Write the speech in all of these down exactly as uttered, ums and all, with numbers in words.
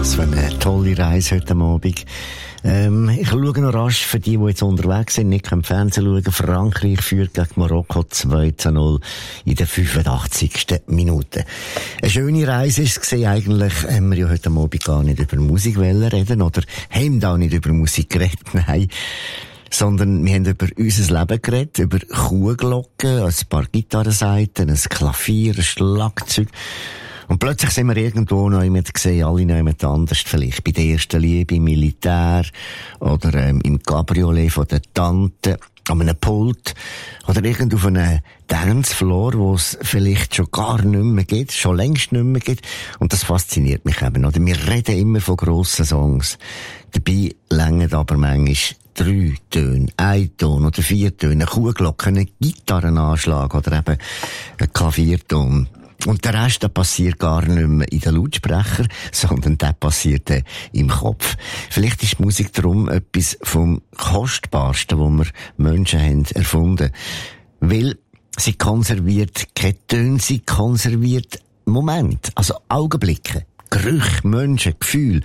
Was für eine tolle Reise heute Abend. Ähm, ich schaue noch rasch für die, die jetzt unterwegs sind, nicht im Fernsehen schauen. Frankreich führt gegen Marokko zwei zu null in der fünfundachtzigsten Minute. Eine schöne Reise ist es eigentlich, haben wir ja heute Abend gar nicht über Musikwellen reden, oder haben auch nicht über Musik geredet, nein. Sondern wir haben über unser Leben geredet, über Kuhglocken, ein paar Gitarrenseiten, ein Klavier, ein Schlagzeug. Und plötzlich sind wir irgendwo noch jemand gesehen, alle noch jemand anders, vielleicht bei der ersten Liebe, im Militär, oder ähm, im Cabriolet von der Tante, an einem Pult, oder irgendwo auf einem Dancefloor, wo es vielleicht schon gar nicht mehr gibt, schon längst nicht mehr gibt. Und das fasziniert mich eben, oder? Wir reden immer von grossen Songs. Dabei längern aber manchmal drei Töne, ein Ton oder vier Töne, eine Kuhglocke, ein Gitarrenanschlag oder eben ein Klavierton. Und der Rest, der passiert gar nicht mehr in den Lautsprecher, sondern der passiert äh, im Kopf. Vielleicht ist die Musik darum etwas vom Kostbarsten, was wir Menschen haben erfunden. Weil sie konserviert keine Töne, sie konserviert Momente, also Augenblicke, Gerüche, Menschen, Gefühle.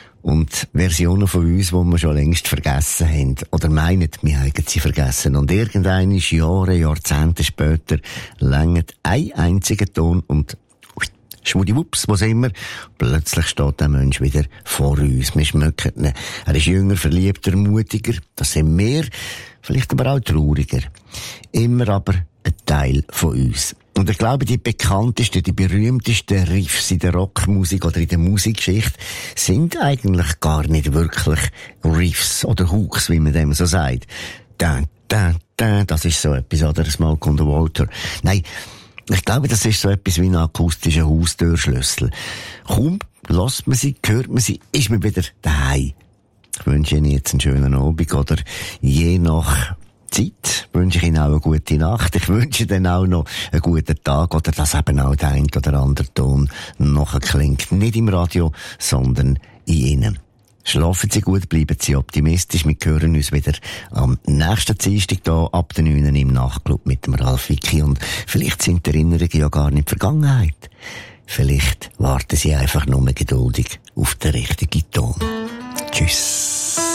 Und Versionen von uns, die wir schon längst vergessen haben. Oder meinen, wir haben sie vergessen. Und irgendwann, Jahre, Jahrzehnte später, längert ein einziger Ton und schwudiwups, wo sind wir? Plötzlich steht der Mensch wieder vor uns. Wir schmecken ihn. Er ist jünger, verliebter, mutiger. Das sind wir. Vielleicht aber auch trauriger. Immer aber ein Teil von uns. Und ich glaube, die bekanntesten, die berühmtesten Riffs in der Rockmusik oder in der Musikgeschichte sind eigentlich gar nicht wirklich Riffs oder Hooks, wie man dem so sagt. Da, da, da, das ist so etwas, oder ein Malcolm Walter. Nein, ich glaube, das ist so etwas wie ein akustischer Haustürschlüssel. Kaum lässt man sie, hört man sie, ist man wieder daheim. Ich wünsche Ihnen jetzt einen schönen Abend, oder je nach Zeit wünsche ich Ihnen auch eine gute Nacht. Ich wünsche Ihnen auch noch einen guten Tag, oder dass eben auch der ein oder andere Ton nachher klingt. Nicht im Radio, sondern in Ihnen. Schlafen Sie gut, bleiben Sie optimistisch. Wir hören uns wieder am nächsten Dienstag hier ab der neun im Nachtclub mit dem Ralf Wicki. Und vielleicht sind die Erinnerungen ja gar nicht Vergangenheit. Vielleicht warten Sie einfach nur geduldig auf den richtigen Ton. Tschüss.